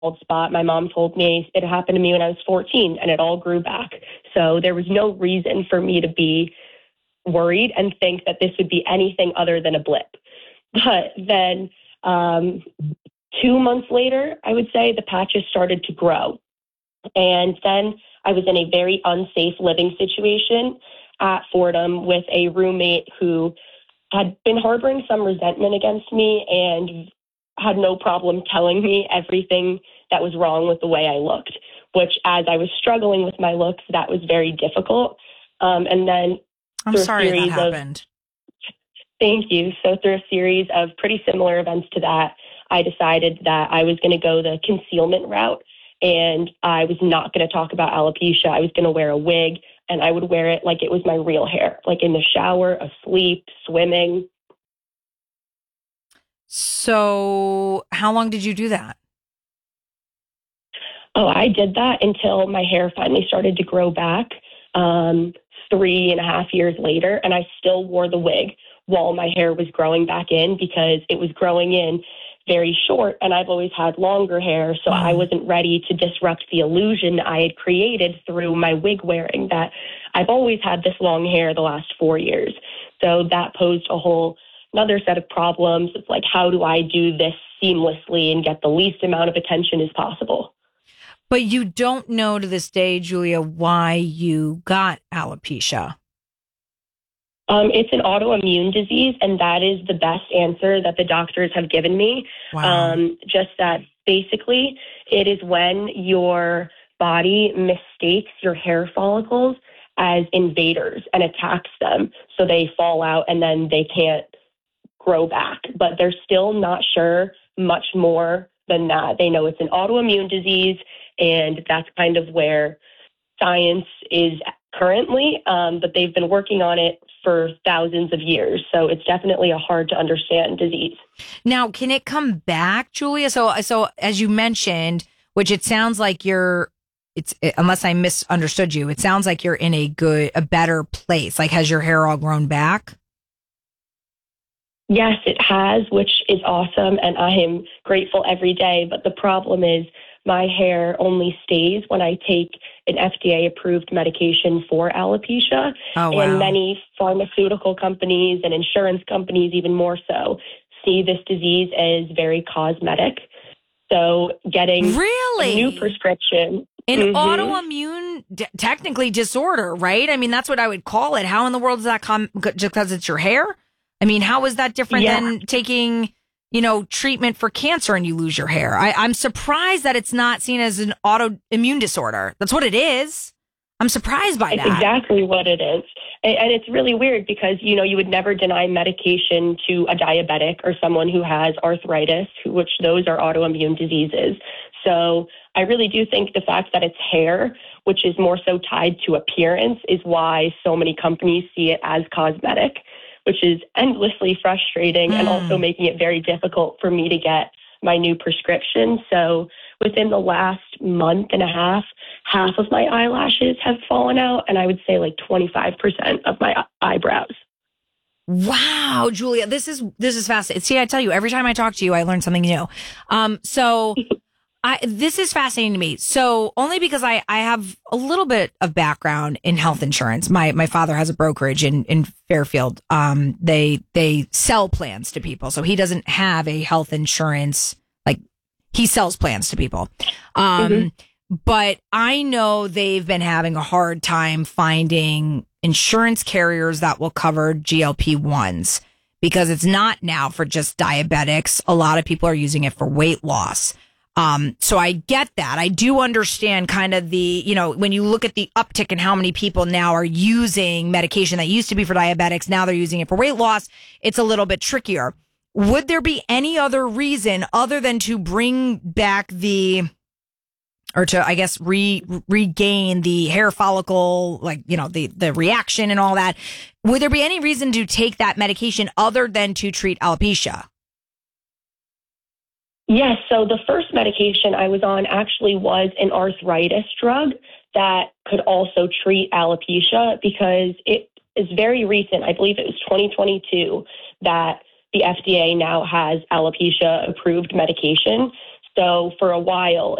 bald spot. My mom told me it happened to me when I was 14 and it all grew back. So there was no reason for me to be worried and think that this would be anything other than a blip. But then 2 months later, I would say the patches started to grow. And then I was in a very unsafe living situation at Fordham with a roommate who had been harboring some resentment against me and had no problem telling me everything that was wrong with the way I looked, which as I was struggling with my looks, that was very difficult. And then I'm sorry that happened. Thank you. So through a series of pretty similar events to that, I decided that I was going to go the concealment route, and I was not going to talk about alopecia. I was going to wear a wig, and I would wear it like it was my real hair, like in the shower, asleep, swimming. So how long did you do that? Oh, I did that until my hair finally started to grow back 3.5 years later, and I still wore the wig while my hair was growing back in because it was growing in very short, and I've always had longer hair, so I wasn't ready to disrupt the illusion I had created through my wig wearing that I've always had this long hair the last 4 years. So that posed a whole another set of problems. It's like, how do I do this seamlessly and get the least amount of attention as possible? But you don't know to this day, Julia, why you got alopecia. It's an autoimmune disease, and that is the best answer that the doctors have given me. Wow. Just that basically it is when your body mistakes your hair follicles as invaders and attacks them. So they fall out and then they can't grow back. But they're still not sure much more than that. They know it's an autoimmune disease, and that's kind of where science is currently, but they've been working on it for thousands of years. So it's definitely a hard to understand disease. Now, can it come back, Julia? So as you mentioned, which it sounds like unless I misunderstood you, it sounds like you're in a better place. Like, has your hair all grown back? Yes, it has, which is awesome. And I am grateful every day. But the problem is my hair only stays when I take an FDA-approved medication for alopecia. Oh, wow. And many pharmaceutical companies and insurance companies, even more so, see this disease as very cosmetic. So getting a new prescription. An autoimmune, technically, disorder, right? I mean, that's what I would call it. How in the world does that come? Just because it's your hair? I mean, how is that different than taking, treatment for cancer and you lose your hair? I'm surprised that it's not seen as an autoimmune disorder. That's what it is. I'm surprised by that. It's exactly what it is. And it's really weird because, you would never deny medication to a diabetic or someone who has arthritis, which those are autoimmune diseases. So I really do think the fact that it's hair, which is more so tied to appearance, is why so many companies see it as cosmetic, which is endlessly frustrating and also making it very difficult for me to get my new prescription. So within the last month and a half of my eyelashes have fallen out, and I would say like 25% of my eyebrows. Wow, Julia, this is fascinating. See, I tell you, every time I talk to you, I learn something new. This is fascinating to me. So only because I have a little bit of background in health insurance. My father has a brokerage in Fairfield. They sell plans to people. So he doesn't have a health insurance, like he sells plans to people. But I know they've been having a hard time finding insurance carriers that will cover GLP-1s because it's not now for just diabetics. A lot of people are using it for weight loss. So I get that. I do understand kind of the, when you look at the uptick in how many people now are using medication that used to be for diabetics, now they're using it for weight loss. It's a little bit trickier. Would there be any other reason other than to bring back or to, I guess, regain the hair follicle, like, the reaction and all that? Would there be any reason to take that medication other than to treat alopecia? Yes. So the first medication I was on actually was an arthritis drug that could also treat alopecia because it is very recent. I believe it was 2022 that the FDA now has alopecia approved medication. So for a while,